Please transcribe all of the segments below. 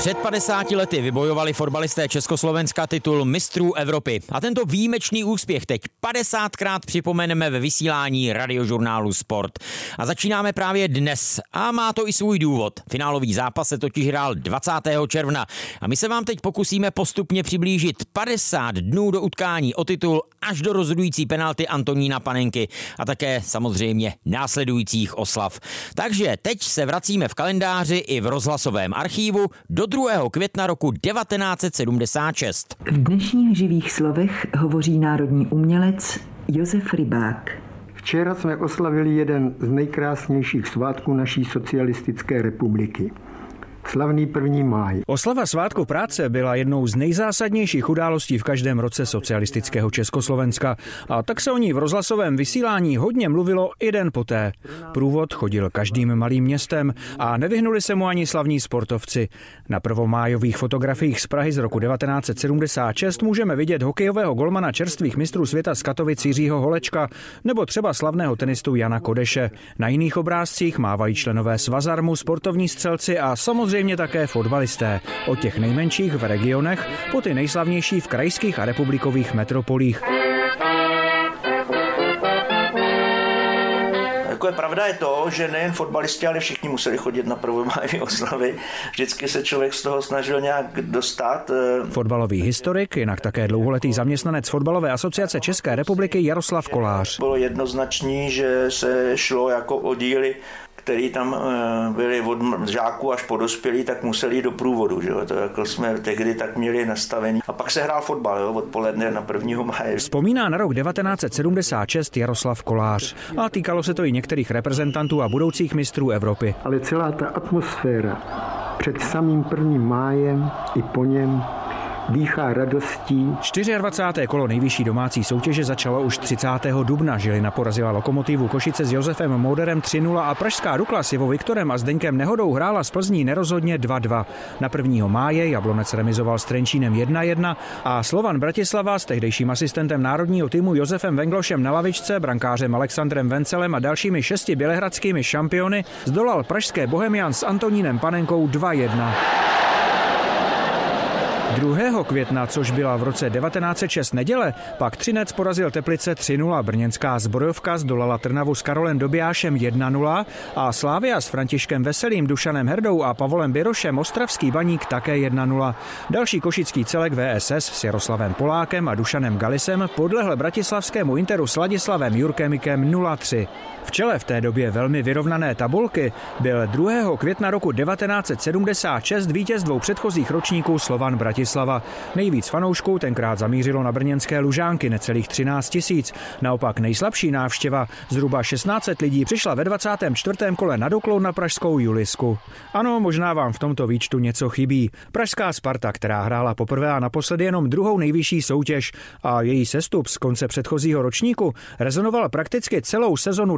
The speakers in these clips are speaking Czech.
Před 50 lety vybojovali fotbalisté Československa titul mistrů Evropy. A tento výjimečný úspěch teď 50krát připomeneme ve vysílání Radiožurnálu Sport. A začínáme právě dnes. A má to i svůj důvod. Finálový zápas se totiž hrál 20. června. A my se vám teď pokusíme postupně přiblížit 50 dnů do utkání o titul až do rozhodující penalty Antonína Panenky a také samozřejmě následujících oslav. Takže teď se vracíme v kalendáři i v rozhlasovém archívu do 2. května roku 1976. V dnešních živých slovech hovoří národní umělec Josef Rybák. Včera jsme oslavili jeden z nejkrásnějších svátků naší socialistické republiky. Slavný 1. máj. Oslava svátku práce byla jednou z nejzásadnějších událostí v každém roce socialistického Československa a tak se o ní v rozhlasovém vysílání hodně mluvilo i den poté. Průvod chodil každým malým městem a nevyhnuli se mu ani slavní sportovci. Na prvomájových fotografiích z Prahy z roku 1976 můžeme vidět hokejového golmana čerstvých mistrů světa z Katovic Jiřího Holečka nebo třeba slavného tenistu Jana Kodeše. Na jiných obrázcích mávají členové Svazarmu, sportovní střelci a samozřejmě také fotbalisté. Od těch nejmenších v regionech po ty nejslavnější v krajských a republikových metropolích. Pravda je to, že nejen fotbalisti, ale všichni museli chodit na prvomájové oslavy. Vždycky se člověk z toho snažil nějak dostat. Fotbalový historik, jinak také dlouholetý zaměstnanec Fotbalové asociace České republiky Jaroslav Kolář. Bylo jednoznačné, že se šlo jako o díly, který tam byli od žáků až po dospělí, tak museli jít do průvodu. Že? To jako jsme tehdy tak měli nastavený. A pak se hrál fotbal, jo? Odpoledne na 1. máje. Vzpomíná na rok 1976 Jaroslav Kolář. A týkalo se to i některých reprezentantů a budoucích mistrů Evropy. Ale celá ta atmosféra před samým 1. májem i po něm dýchá radostí. 24. kolo nejvyšší domácí soutěže začalo už 30. dubna. Žilina porazila Lokomotivu Košice s Josefem Moderem 3-0 a pražská Dukla s Ivo Viktorem a Zdeňkem Nehodou hrála z Plzní nerozhodně 2-2. Na 1. máje Jablonec remizoval s Trenčínem 1-1 a Slovan Bratislava s tehdejším asistentem národního týmu Josefem Venglošem na lavičce, brankářem Alexandrem Vencelem a dalšími 6 bělehradskými šampiony zdolal pražské Bohemians s Antonínem Panenkou 2-1. 2. května, což byla v roce 1906 neděle, pak Třinec porazil Teplice 3-0, brněnská Zbrojovka zdolala Trnavu s Karolem Dobijášem 1-0 a Slavia s Františkem Veselým, Dušanem Herdou a Pavlem Birošem Ostravský Baník také 1-0. Další košický celek VSS s Jaroslavem Polákem a Dušanem Galisem podlehl bratislavskému Interu s Ladislavem Jurkemikem 0-3. V čele v té době velmi vyrovnané tabulky byl 2. května roku 1976 vítěz 2 předchozích ročníků Slovan Bratislava. Nejvíc fanoušků tenkrát zamířilo na brněnské Lužánky, necelých 13 000. Naopak nejslabší návštěva, zhruba 1600 lidí, přišla ve 24. kole na Duklu na pražskou Julisku. Ano, možná vám v tomto výčtu něco chybí. Pražská Sparta, která hrála poprvé a naposledy jenom 2. nejvyšší soutěž a její sestup z konce předchozího ročníku rezonoval prakticky celou sezonu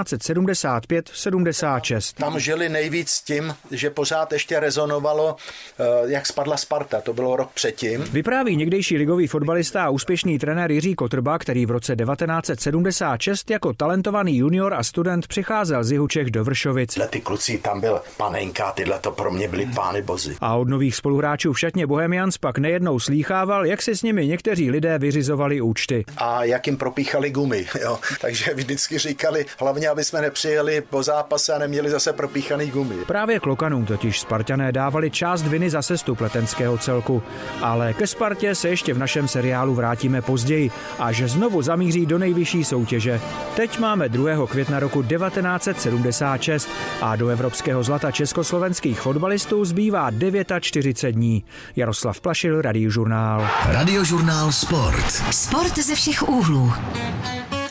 1975-76. Tam žili nejvíc tím, že pořád ještě rezonovalo, jak spadla Sparta. To bylo rok předtím. Vypráví někdejší ligový fotbalista a úspěšný trenér Jiří Kotrba, který v roce 1976 jako talentovaný junior a student přicházel z jihu Čech do Vršovic. Ty kluci, tam byl Panenka, tyhle to pro mě byli pány bozy. A od nových spoluhráčů v šatně Bohemians pak nejednou slýchával, jak si s nimi někteří lidé vyřizovali účty. A jak jim propíchali gumy, jo. Takže vždycky říkali, hlavně, aby jsme nepřijeli po zápase a neměli zase propíchaný gumy. Právě Klokanům totiž Spartané dávali část viny za sestup letenského celku. Ale ke Spartě se ještě v našem seriálu vrátíme později, až znovu zamíří do nejvyšší soutěže. Teď máme 2. května roku 1976 a do evropského zlata československých fotbalistů zbývá 49 dní. Jaroslav Plašil, Radiožurnál. Radiožurnál Sport. Sport ze všech úhlů.